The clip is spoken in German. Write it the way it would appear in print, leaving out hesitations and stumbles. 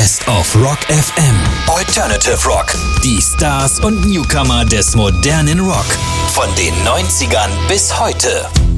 Best of Rock FM. Alternative Rock. Die Stars und Newcomer des modernen Rock. Von den 90ern bis heute.